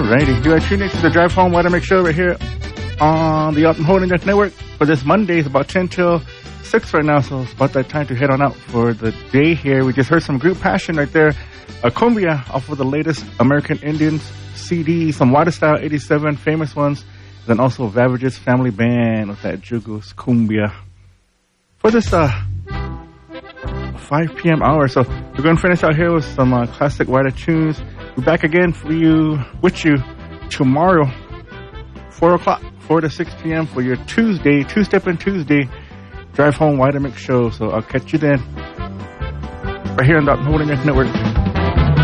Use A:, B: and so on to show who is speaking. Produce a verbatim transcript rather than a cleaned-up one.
A: Alrighty, you are tuning to the Drive Home Watermix Show right here on the Alton Holding Network for this Monday. It's about ten till six right now, so it's about that time to head on out for the day here. We just heard some group Passion right there, a cumbia off of the latest American Indians C D, some Water Style eighty-seven famous ones, then also Vavage's Family Band with that Jugos cumbia for this uh five p.m. hour. So we're going to finish out here with some uh, classic Water tunes. We're back again for you, with you, tomorrow, four o'clock, four to six p.m. for your Tuesday, Two-Steppin' Tuesday Drive Home Watermix Show. So I'll catch you then, right here on the Holding Network.